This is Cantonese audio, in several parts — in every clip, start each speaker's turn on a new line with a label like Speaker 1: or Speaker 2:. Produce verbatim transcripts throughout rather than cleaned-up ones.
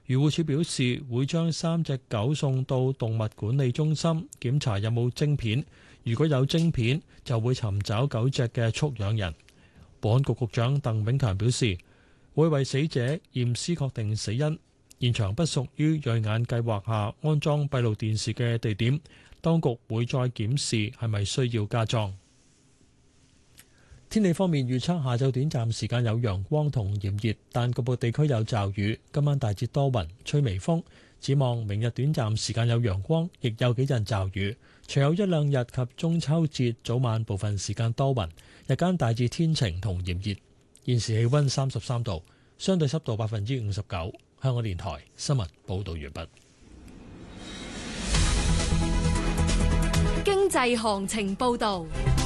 Speaker 1: 漁護署表示，會將三隻狗送到動物管理中心檢查有冇晶片，如果有晶片，就會尋找狗隻嘅畜養人。保安局局長鄧炳強表示，會為死者驗屍確定死因。現場不屬於銳眼計劃下安裝閉路電視嘅地點，當局會再檢視係咪需要加裝。天氣方面預測，下晝短暫時間有陽光同炎熱，但局部地區有驟雨。今晚大致多雲，吹微風。展望明日短暫時間有陽光，亦有幾陣驟雨。隨後一兩日及中秋節早晚部分時間多雲，日間大致天晴同炎熱。現時氣溫三十三度，相對濕度百分之五十九。香港電台新聞報道完畢。
Speaker 2: 經濟行情報道。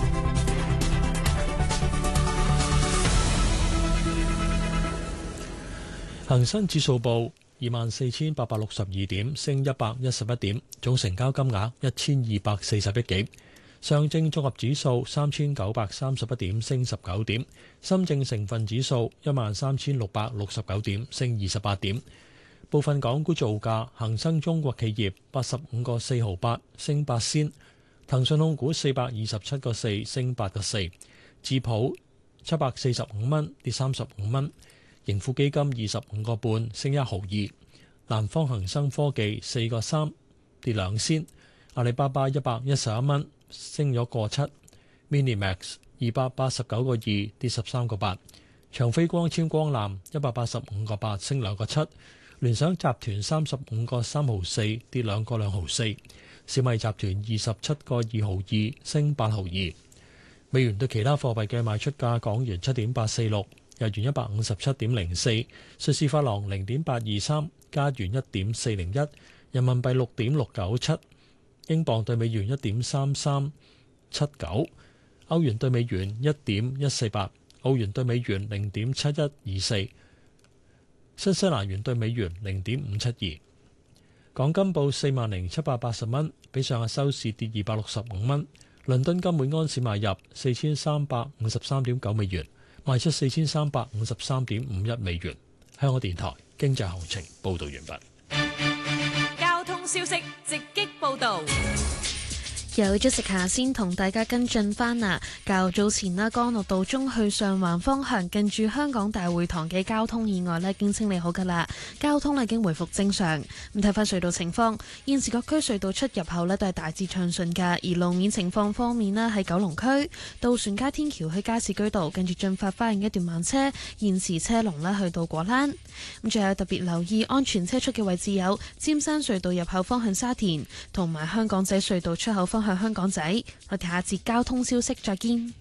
Speaker 1: 恒生指數報二萬四千八百六十二點，升一百一十一點，總成交金額一千二百四十億幾。上證綜合指數三千九百三十一點，升十九點。深證成分指數一萬三千六百六十九點，升二十八點。部分港股造價，恒生中國企業八十五個四毫八，升八仙；騰訊控股四百二十七個四，升八個四；智普七百四十五蚊，跌三十五蚊；盈富基金二十五個半，升一毫二；南方恒生科技四個三，跌兩仙；阿里巴巴一百一十一蚊，升咗個七；Minimax 二百八十九個二，跌十三個八；長飛光纖光纜一百八十五個八，升兩個七；聯想集團三十五個三毫四，跌兩個兩毫四；小米集團二十七個二毫二，升八毫二。美元對其他貨幣嘅賣出價：港元七點八四六，日元一百五十七點零四，瑞士法郎零點八二三，加元一點四零一，人民幣六點六九七，英鎊對美元一點三三七九，歐元對美元一點一四八，澳元對美元零點七一二四，新西蘭元對美元零點五七二。港金報四萬零七百八十蚊，比上日收市跌二百六十五蚊。倫敦金每安士買入四千三百五十三點九美元，賣出四千三百五十三點五一美元。香港電台經濟行情報道完畢。
Speaker 2: 交通消息直擊報道。
Speaker 3: 有咗食下先同大家跟進翻啊！較早前啦，干諾道中去上環方向近住香港大會堂嘅交通意外咧，已經清理好噶啦，交通咧已經回復正常。咁睇翻隧道情況，現時各區隧道出入口咧都係大致暢順噶。而路面情況方面咧，喺九龍區渡船街天橋去加士居道近住進發花園一段慢車，現時車龍咧去到果欄。咁仲有特別留意安全車速嘅位置有尖山隧道入口方向沙田，同埋香港仔隧道出口方向香港仔。我哋下節交通消息再見。